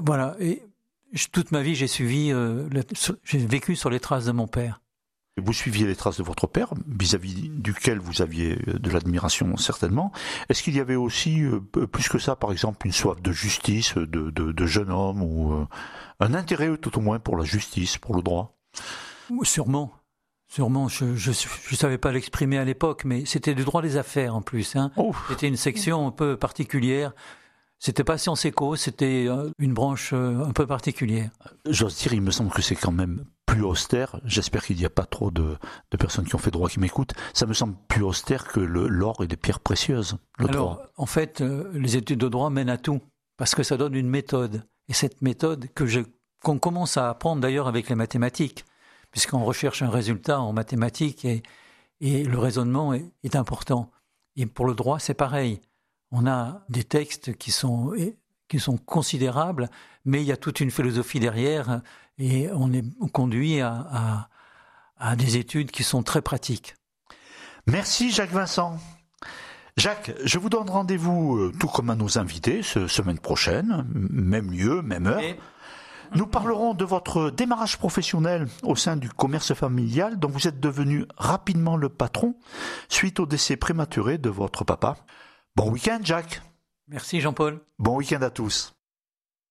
Voilà. Et toute ma vie, j'ai vécu sur les traces de mon père. Vous suiviez les traces de votre père, vis-à-vis duquel vous aviez de l'admiration certainement. Est-ce qu'il y avait aussi, plus que ça, par exemple, une soif de justice de jeune homme, ou un intérêt tout au moins pour la justice, pour le droit? Sûrement. Je savais pas l'exprimer à l'époque, mais c'était du droit des affaires en plus. C'était une section un peu particulière. C'était pas Sciences Éco, c'était une branche un peu particulière. J'ose dire, il me semble que c'est quand même plus austère. J'espère qu'il n'y a pas trop de personnes qui ont fait droit qui m'écoutent. Ça me semble plus austère que l'or et les pierres précieuses, le droit. En fait, les études de droit mènent à tout, parce que ça donne une méthode. Et cette méthode qu'on commence à apprendre d'ailleurs avec les mathématiques, puisqu'on recherche un résultat en mathématiques et le raisonnement est important. Et pour le droit, c'est pareil. On a des textes qui sont considérables, mais il y a toute une philosophie derrière et on est conduit à des études qui sont très pratiques. Merci Jacques Vincent. Jacques, je vous donne rendez-vous, tout comme à nos invités, semaine prochaine, même lieu, même heure. Nous parlerons de votre démarrage professionnel au sein du commerce familial dont vous êtes devenu rapidement le patron suite au décès prématuré de votre papa. Bon week-end, Jacques. Merci, Jean-Paul. Bon week-end à tous.